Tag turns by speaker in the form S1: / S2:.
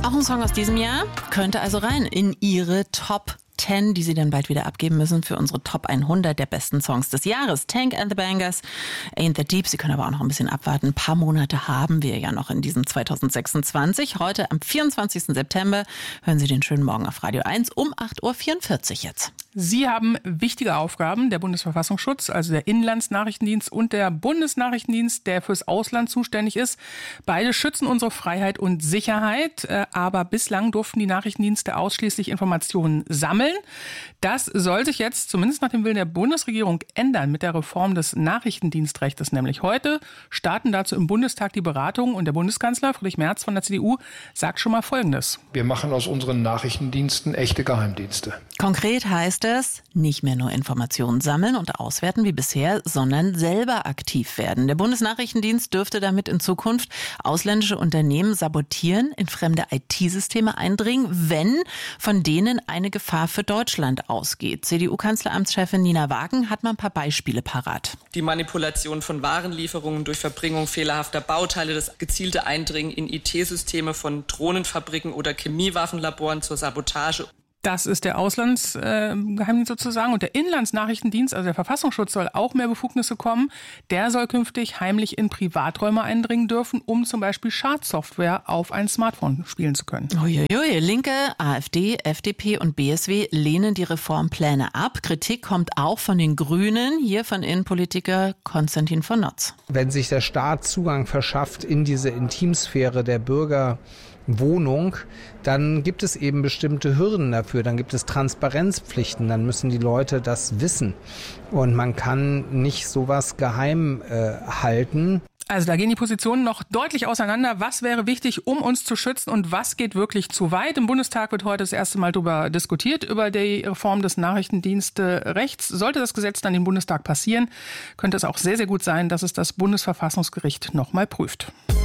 S1: Auch ein Song aus diesem Jahr könnte also rein in Ihre Top 10, die Sie dann bald wieder abgeben müssen für unsere Top 100 der besten Songs des Jahres. Tank and the Bangers, Ain't That Deep. Sie können aber auch noch ein bisschen abwarten. Ein paar Monate haben wir ja noch in diesem 2026. Heute am 24. September hören Sie den schönen Morgen auf Radio 1 um 8.44 Uhr jetzt.
S2: Sie haben wichtige Aufgaben, der Bundesverfassungsschutz, also der Inlandsnachrichtendienst und der Bundesnachrichtendienst, der fürs Ausland zuständig ist. Beide schützen unsere Freiheit und Sicherheit, aber bislang durften die Nachrichtendienste ausschließlich Informationen sammeln. Das soll sich jetzt, zumindest nach dem Willen der Bundesregierung, ändern mit der Reform des Nachrichtendienstrechtes. Nämlich heute starten dazu im Bundestag die Beratungen und der Bundeskanzler Friedrich Merz von der CDU sagt schon mal Folgendes.
S3: Wir machen aus unseren Nachrichtendiensten echte Geheimdienste.
S1: Konkret heißt es, nicht mehr nur Informationen sammeln und auswerten wie bisher, sondern selber aktiv werden. Der Bundesnachrichtendienst dürfte damit in Zukunft ausländische Unternehmen sabotieren, in fremde IT-Systeme eindringen, wenn von denen eine Gefahr für Deutschland ausgeht. CDU-Kanzleramtschefin Nina Wagen hat mal ein paar Beispiele parat.
S4: Die Manipulation von Warenlieferungen durch Verbringung fehlerhafter Bauteile, das gezielte Eindringen in IT-Systeme von Drohnenfabriken oder Chemiewaffenlaboren zur Sabotage.
S2: Das ist der Auslandsgeheimdienst sozusagen. Und der Inlandsnachrichtendienst, also der Verfassungsschutz, soll auch mehr Befugnisse kommen. Der soll künftig heimlich in Privaträume eindringen dürfen, um zum Beispiel Schadsoftware auf ein Smartphone spielen zu können.
S1: Uiuiui. Linke, AfD, FDP und BSW lehnen die Reformpläne ab. Kritik kommt auch von den Grünen, hier von Innenpolitiker Konstantin von Notz.
S5: Wenn sich der Staat Zugang verschafft in diese Intimsphäre der Bürgerwohnung, dann gibt es eben bestimmte Hürden dafür, dann gibt es Transparenzpflichten, dann müssen die Leute das wissen und man kann nicht sowas geheim halten.
S2: Also da gehen die Positionen noch deutlich auseinander. Was wäre wichtig, um uns zu schützen und was geht wirklich zu weit? Im Bundestag wird heute das erste Mal darüber diskutiert, über die Reform des Nachrichtendienstrechts. Sollte das Gesetz dann im Bundestag passieren, könnte es auch sehr, sehr gut sein, dass es das Bundesverfassungsgericht nochmal prüft.